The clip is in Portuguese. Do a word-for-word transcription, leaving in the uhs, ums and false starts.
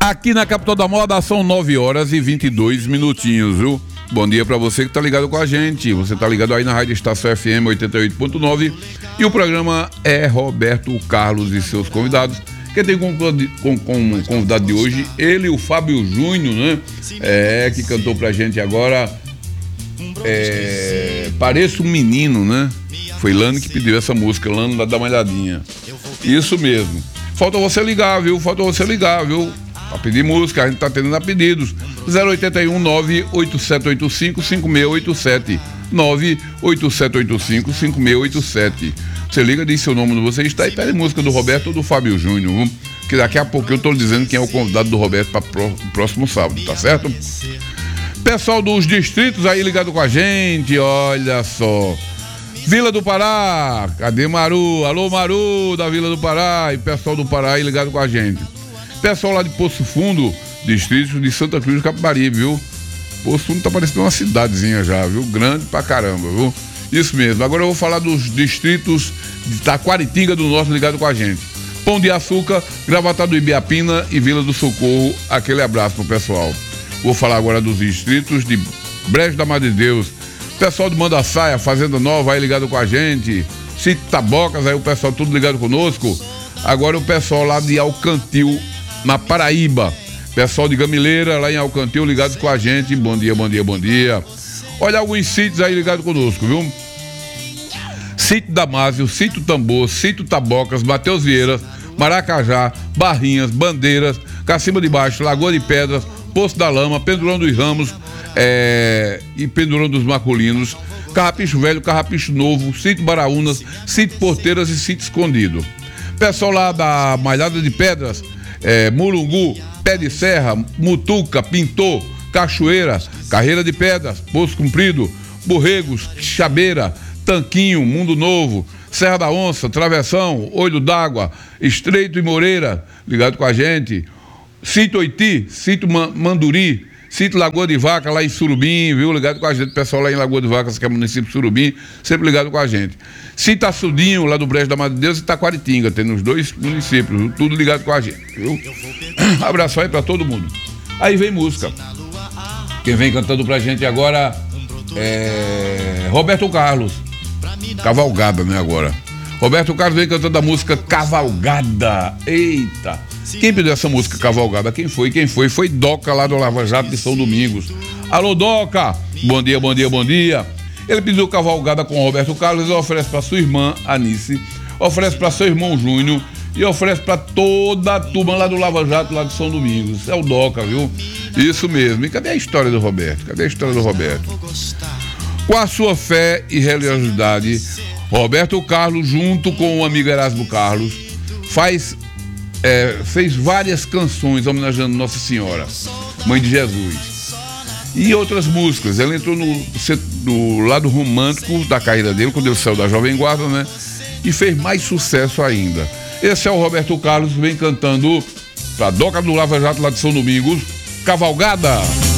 Aqui na Capital da Moda são nove horas e vinte e dois minutinhos, viu? Bom dia pra você que tá ligado com a gente. Você tá ligado aí na Rádio Estação F M oitenta e oito ponto nove e o programa é Roberto Carlos e seus convidados. Quem tem como com, com, convidado de hoje, ele, o Fábio Júnior, né? É, que cantou pra gente agora. É, Pareço um Menino, né? Foi Lano que pediu essa música, Lano lá da Malhadinha. Isso mesmo. Falta você ligar, viu? Falta você ligar, viu? Pra pedir música, a gente tá tendo a pedidos. zero oito um nove oito sete oito cinco cinco seis oito sete. nove oito sete oito cinco cinco seis oito sete. Você liga, diz seu nome onde você está e pede música do Roberto ou do Fábio Júnior, viu? Que daqui a pouco eu tô lhe dizendo quem é o convidado do Roberto para o próximo sábado, tá certo? Pessoal dos distritos aí ligado com a gente, olha só. Vila do Pará, cadê Maru? Alô Maru, da Vila do Pará, e pessoal do Pará aí ligado com a gente. Pessoal lá de Poço Fundo, distrito de Santa Cruz do Capibaribe, viu? Poço Fundo tá parecendo uma cidadezinha já, viu? Grande pra caramba, viu? Isso mesmo. Agora eu vou falar dos distritos de Taquaritinga do Norte ligado com a gente. Pão de Açúcar, Gravatá do Ibiapina e Vila do Socorro. Aquele abraço pro pessoal. Vou falar agora dos distritos de Brejo da Madre de Deus. Pessoal de Mandaçaia, Fazenda Nova aí ligado com a gente. Sítio Tabocas, aí o pessoal tudo ligado conosco. Agora o pessoal lá de Alcantil, na Paraíba. Pessoal de Gamileira, lá em Alcantil, ligados com a gente. Bom dia, bom dia, bom dia. Olha alguns sítios aí ligados conosco, viu? Sítio Damásio, Sítio Tambor, Sítio Tabocas, Mateus Vieira, Maracajá, Barrinhas, Bandeiras, Cacimba de Baixo, Lagoa de Pedras, Poço da Lama, Pendurão dos Ramos é, e Pendurão dos Maculinos, Carrapicho Velho, Carrapicho Novo, Sítio Baraúnas, Sítio Porteiras e Sítio Escondido. Pessoal lá da Malhada de Pedras, é, Murungu, Pé de Serra, Mutuca, Pintor, Cachoeira, Carreira de Pedras, Poço Comprido, Borregos, Chabeira, Tanquinho, Mundo Novo, Serra da Onça, Travessão, Olho d'Água, Estreito e Moreira, ligado com a gente. Sítio Oiti, Sítio Manduri, Sítio Lagoa de Vaca, lá em Surubim, viu? Ligado com a gente, pessoal lá em Lagoa de Vaca, que é o município de Surubim, sempre ligado com a gente. Sítio Açudinho, lá do Brejo da Madre de Deus, e Taquaritinga, tem nos dois municípios, viu? Tudo ligado com a gente, viu? Abraço aí pra todo mundo. Aí vem música. Quem vem cantando pra gente agora é Roberto Carlos. Cavalgada, né, agora. Roberto Carlos vem cantando a música Cavalgada. Eita! Quem pediu essa música Cavalgada? Quem foi? Quem foi? Foi Doca lá do Lava Jato de São Domingos. Alô, Doca! Bom dia, bom dia, bom dia. Ele pediu Cavalgada com Roberto Carlos e oferece para sua irmã, Anice, oferece para seu irmão Júnior e oferece para toda a turma lá do Lava Jato, lá de São Domingos. É o Doca, viu? Isso mesmo. E cadê a história do Roberto? Cadê a história do Roberto? Com a sua fé e religiosidade, Roberto Carlos, junto com o amigo Erasmo Carlos, faz, é, fez várias canções homenageando Nossa Senhora, Mãe de Jesus. E outras músicas. Ele entrou no, no lado romântico da carreira dele, quando ele saiu da Jovem Guarda, né? E fez mais sucesso ainda. Esse é o Roberto Carlos, vem cantando pra Doca do Lava Jato lá de São Domingos, Cavalgada.